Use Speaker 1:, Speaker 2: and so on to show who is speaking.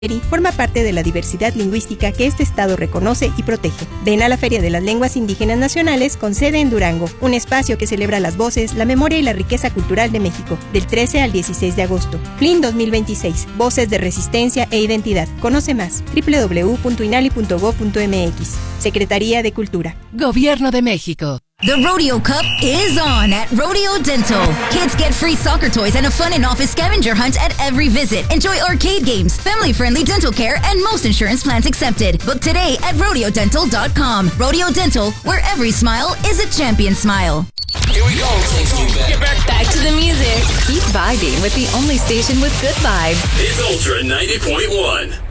Speaker 1: forma parte de la diversidad lingüística que este estado reconoce y protege. Ven a la Feria de las Lenguas Indígenas Nacionales con sede en Durango, un espacio que celebra las voces, la memoria y la riqueza cultural de México, del 13 al 16 de agosto. FLIN 2026, Voces de Resistencia e Identidad. Conoce más, www.inali.gov.mx. Secretaría de Cultura.
Speaker 2: Gobierno de México.
Speaker 3: The Rodeo Cup is on at Rodeo Dental. Kids get free soccer toys and a fun in-office scavenger hunt at every visit. Enjoy arcade games, family-friendly dental care, and most insurance plans accepted. Book today at RodeoDental.com. Rodeo Dental, where every smile is a champion smile.
Speaker 4: Here we go.
Speaker 2: Get back to the music. Keep vibing with the only station with good vibes.
Speaker 4: It's Ultra 90.1.